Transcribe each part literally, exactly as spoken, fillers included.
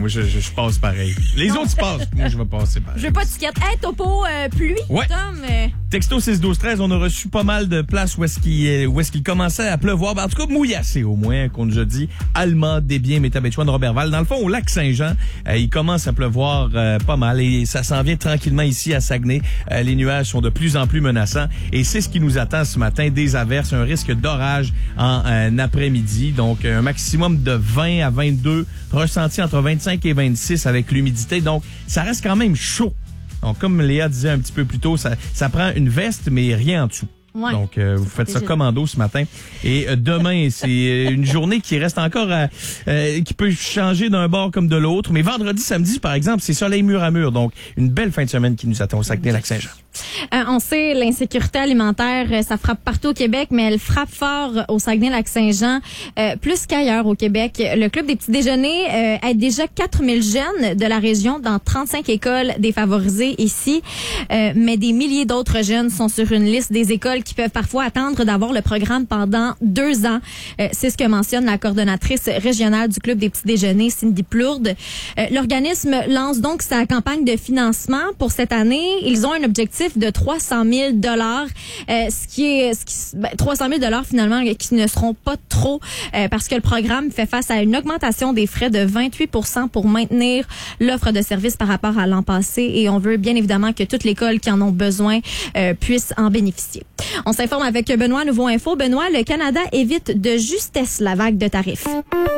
moi, je, je, je passe pareil. Les autres, ils passent. Moi, je vais passer pareil. Je veux pas de ticket. Hey, topo, euh, pluie, ouais. Tom. Euh... Texto six douze treize, on a reçu pas mal de places où est-ce qu'il, où est-ce qu'il commençait à pleuvoir. Ben, en tout cas, mouillassé au moins, qu'on nous a dit. Alma, Desbiens, Métabetchouan, Robertval. Dans le fond, au lac Saint-Jean, euh, il commence à pleuvoir euh, pas mal et ça s'en vient tranquillement ici à Saguenay. Euh, les nuages sont de plus en plus menaçants et c'est ce qui nous attend ce matin. Des averses, un risque d'orage en euh, après-midi. Donc, un maximum de vingt à vingt-deux, ressenti entre vingt-cinq et vingt-six avec l'humidité. Donc, ça reste quand même chaud. Donc, comme Léa disait un petit peu plus tôt, ça, ça prend une veste, mais rien en dessous. Ouais. Donc, euh, vous faites ça commando ce matin. Et euh, demain, c'est une journée qui reste encore à, euh, qui peut changer d'un bord comme de l'autre. Mais vendredi, samedi, par exemple, c'est soleil mur à mur. Donc, une belle fin de semaine qui nous attend au Saguenay-Lac-Saint-Jean. Euh, on sait, l'insécurité alimentaire, ça frappe partout au Québec, mais elle frappe fort au Saguenay-Lac-Saint-Jean, euh, plus qu'ailleurs au Québec. Le Club des petits déjeuners euh, aide déjà quatre mille jeunes de la région dans trente-cinq écoles défavorisées ici, euh, mais des milliers d'autres jeunes sont sur une liste des écoles qui peuvent parfois attendre d'avoir le programme pendant deux ans. Euh, c'est ce que mentionne la coordonnatrice régionale du Club des petits déjeuners, Cindy Plourde. Euh, l'organisme lance donc sa campagne de financement pour cette année. Ils ont un objectif de trois cent mille dollars, euh, ce qui est ce qui, ben, trois cent mille dollars finalement qui ne seront pas trop euh, parce que le programme fait face à une augmentation des frais de vingt-huit pour cent pour maintenir l'offre de services par rapport à l'an passé et on veut bien évidemment que toute l'école qui en ont besoin euh, puisse en bénéficier. On s'informe avec Benoît, Nouveau Info. Benoît, le Canada évite de justesse la vague de tarifs.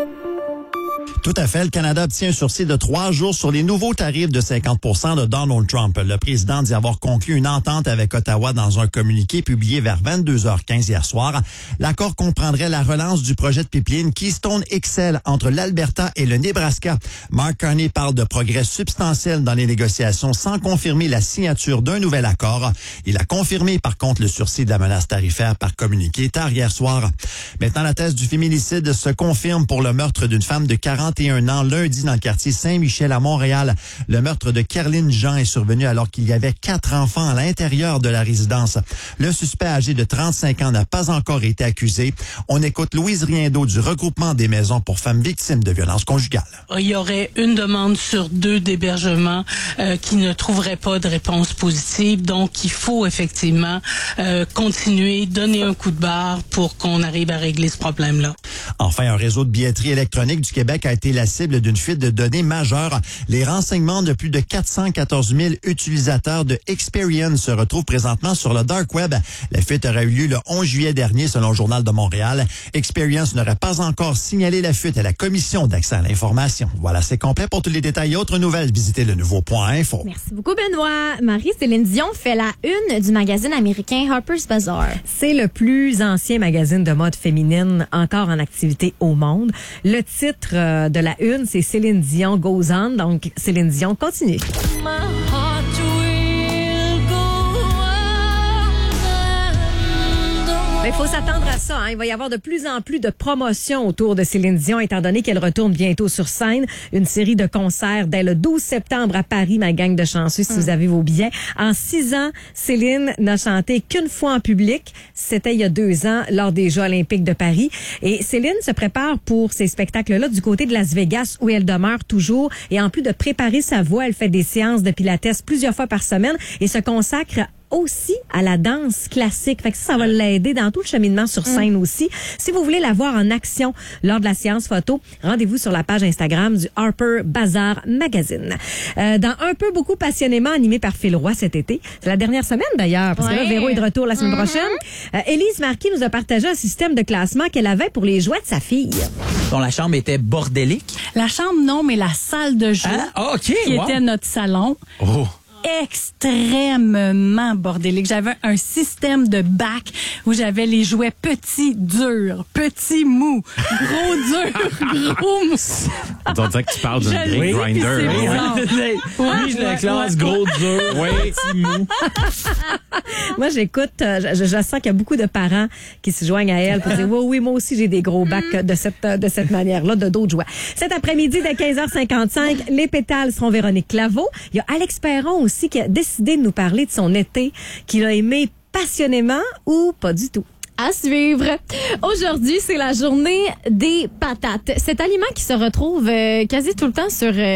Tout à fait. Le Canada obtient un sursis de trois jours sur les nouveaux tarifs de cinquante pour cent de Donald Trump. Le président dit avoir conclu une entente avec Ottawa dans un communiqué publié vers vingt-deux heures quinze hier soir. L'accord comprendrait la relance du projet de pipeline Keystone X L entre l'Alberta et le Nebraska. Mark Carney parle de progrès substantiels dans les négociations sans confirmer la signature d'un nouvel accord. Il a confirmé par contre le sursis de la menace tarifaire par communiqué tard hier soir. Maintenant, la thèse du féminicide se confirme pour le meurtre d'une femme de quarante et un ans lundi dans le quartier Saint-Michel à Montréal. Le meurtre de Kerline Jean est survenu alors qu'il y avait quatre enfants à l'intérieur de la résidence. Le suspect âgé de trente-cinq ans n'a pas encore été accusé. On écoute Louise Riendeau du regroupement des maisons pour femmes victimes de violences conjugales. Il y aurait une demande sur deux d'hébergement euh, qui ne trouverait pas de réponse positive. Donc, il faut effectivement euh, continuer, donner un coup de barre pour qu'on arrive à régler ce problème-là. Enfin, un réseau de billetterie électronique du Québec a été la cible d'une fuite de données majeure. Les renseignements de plus de quatre cent quatorze mille utilisateurs de Experian se retrouvent présentement sur le Dark Web. La fuite aurait eu lieu le onze juillet dernier, selon le Journal de Montréal. Experian n'aurait pas encore signalé la fuite à la Commission d'accès à l'information. Voilà, c'est complet. Pour tous les détails et autres nouvelles, visitez le nouveau point info. Merci beaucoup, Benoît. Marie-Céline Dion fait la une du magazine américain Harper's Bazaar. C'est le plus ancien magazine de mode féminine encore en activité au monde. Le titre euh, de la une, c'est Céline Dion Goes On. Donc, Céline Dion continue. Il faut s'attendre à ça. Hein. Il va y avoir de plus en plus de promotions autour de Céline Dion, étant donné qu'elle retourne bientôt sur scène. Une série de concerts dès le douze septembre à Paris, ma gang de chanceux, si mm. vous avez vos billets. En six ans, Céline n'a chanté qu'une fois en public. C'était il y a deux ans, lors des Jeux olympiques de Paris. Et Céline se prépare pour ces spectacles-là du côté de Las Vegas, où elle demeure toujours. Et en plus de préparer sa voix, elle fait des séances de pilates plusieurs fois par semaine et se consacre aussi à la danse classique. Fait que ça, ça va l'aider dans tout le cheminement sur scène mm. aussi. Si vous voulez la voir en action lors de la séance photo, rendez-vous sur la page Instagram du Harper Bazaar Magazine. Euh, dans Un peu beaucoup passionnément animé par Phil Roy cet été. C'est la dernière semaine d'ailleurs, parce ouais. que là, Véro est de retour la semaine mm-hmm. prochaine. Euh, Élise Marquis nous a partagé un système de classement qu'elle avait pour les jouets de sa fille. Dont la chambre était bordélique? La chambre, non, mais la salle de jeu, ah, OK, qui wow. était notre salon. Oh. Extrêmement bordélique. J'avais un système de bac où j'avais les jouets petits, durs, petits, mous, gros, durs, gros, mous. On dirait que tu parles d'un great grinder. Oui, je la classe gros, dur, oui, petit, mou. Moi, j'écoute, je, je sens qu'il y a beaucoup de parents qui se joignent à elle pour dire oui, oui, moi aussi, j'ai des gros bacs de cette, de cette manière-là, de d'autres jouets. Cet après-midi, dès quinze heures cinquante-cinq, les pétales seront Véronique Claveau. Il y a Alex Perron aussi qui a décidé de nous parler de son été qu'il a aimé passionnément ou pas du tout. À suivre. Aujourd'hui, c'est la journée des patates. Cet aliment qui se retrouve euh, quasi tout le temps sur... Euh